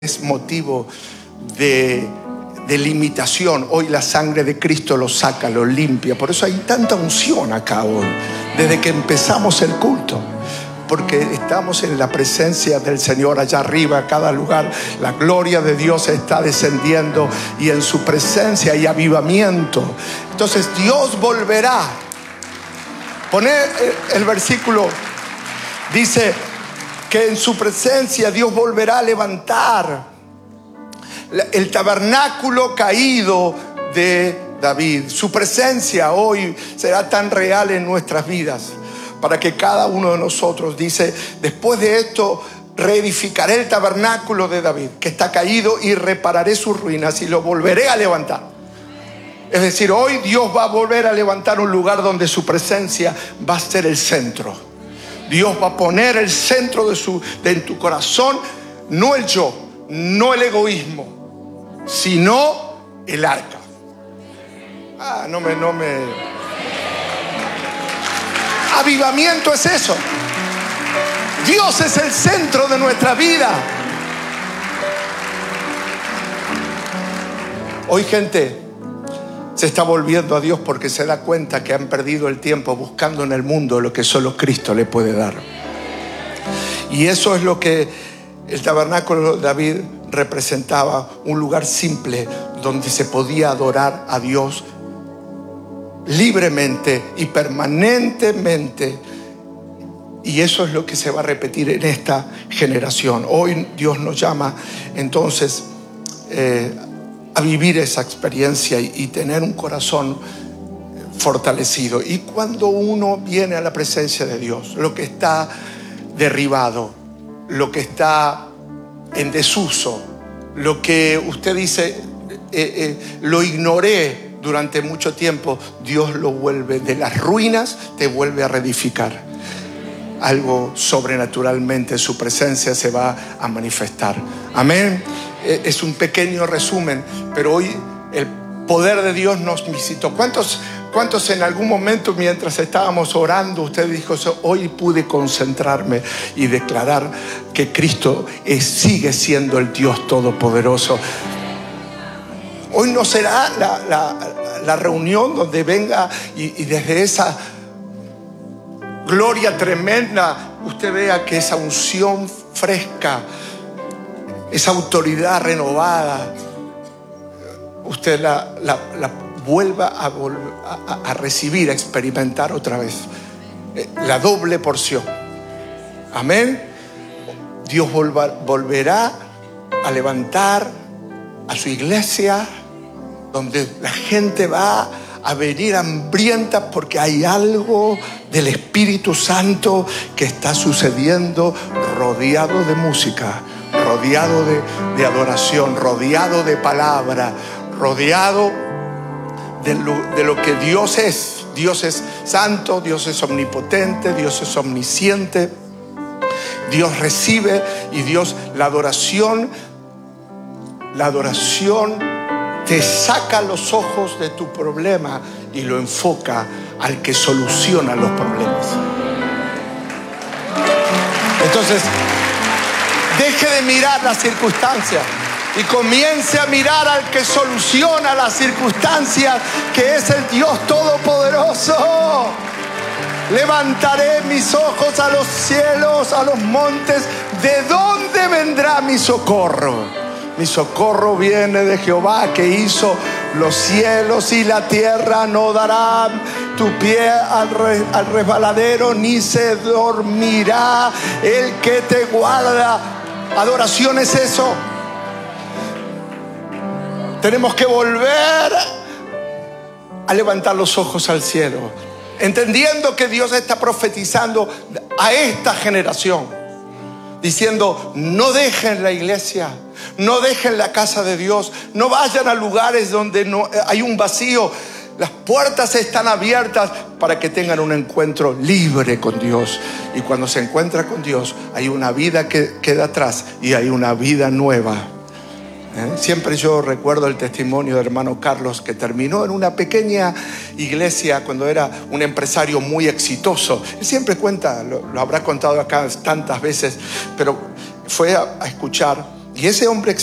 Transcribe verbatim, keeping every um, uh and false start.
es motivo de, de limitación. Hoy la sangre de Cristo lo saca, lo limpia. Por eso hay tanta unción acá hoy, desde que empezamos el culto, porque estamos en la presencia del Señor allá arriba, cada lugar. La gloria de Dios está descendiendo y en su presencia hay avivamiento. Entonces Dios volverá. Poné el versículo, dice que en su presencia Dios volverá a levantar el tabernáculo caído de David. Su presencia hoy será tan real en nuestras vidas, para que cada uno de nosotros, dice, después de esto reedificaré el tabernáculo de David, que está caído, y repararé sus ruinas y lo volveré a levantar. Es decir, hoy Dios va a volver a levantar un lugar donde su presencia va a ser el centro. Dios va a poner el centro de, su, de en tu corazón, no el yo, no el egoísmo, sino el arca. Ah, no me, no me... Avivamiento es eso. Dios es el centro de nuestra vida. Hoy gente se está volviendo a Dios porque se da cuenta que han perdido el tiempo buscando en el mundo lo que solo Cristo le puede dar. Y eso es lo que el tabernáculo de David representaba, un lugar simple donde se podía adorar a Dios libremente y permanentemente. Y eso es lo que se va a repetir en esta generación. Hoy Dios nos llama entonces eh, a vivir esa experiencia y, y tener un corazón fortalecido. Y cuando uno viene a la presencia de Dios, lo que está derribado, lo que está en desuso, lo que usted dice, eh, eh, lo ignoré durante mucho tiempo, Dios lo vuelve de las ruinas, te vuelve a reedificar. Algo sobrenaturalmente, su presencia se va a manifestar. Amén. Es un pequeño resumen, pero hoy el poder de Dios nos visitó. ¿Cuántos, cuántos en algún momento mientras estábamos orando, usted dijo, hoy pude concentrarme y declarar que Cristo es, sigue siendo el Dios Todopoderoso? Hoy no será la, la, la reunión donde venga y, y desde esa gloria tremenda usted vea que esa unción fresca, esa autoridad renovada, usted la, la, la vuelva a, a, a recibir, a experimentar otra vez la doble porción. Amén. Dios volva, volverá a levantar a su iglesia, donde la gente va a venir hambrienta porque hay algo del Espíritu Santo que está sucediendo, rodeado de música, rodeado de, de adoración, rodeado de palabra, rodeado de lo, de lo que Dios es. Dios es santo, Dios es omnipotente, Dios es omnisciente. Dios recibe y Dios, la adoración, la adoración te saca los ojos de tu problema y lo enfoca al que soluciona los problemas. Entonces, deje de mirar las circunstancias y comience a mirar al que soluciona las circunstancias, que es el Dios Todopoderoso. Levantaré mis ojos a los cielos, a los montes. ¿De dónde vendrá mi socorro? Mi socorro viene de Jehová, que hizo los cielos y la tierra. No dará tu pie al, re, al resbaladero, ni se dormirá el que te guarda. Adoración es eso. Tenemos que volver a levantar los ojos al cielo, entendiendo que Dios está profetizando a esta generación, diciendo: no dejen la iglesia, no dejen la casa de Dios, no vayan a lugares donde no, hay un vacío. Las puertas están abiertas para que tengan un encuentro libre con Dios. Y cuando se encuentra con Dios, hay una vida que queda atrás y hay una vida nueva. ¿Eh? Siempre yo recuerdo el testimonio del hermano Carlos, que terminó en una pequeña iglesia cuando era un empresario muy exitoso. Él siempre cuenta, lo, lo habrá contado acá tantas veces, pero fue a, a escuchar Y ese hombre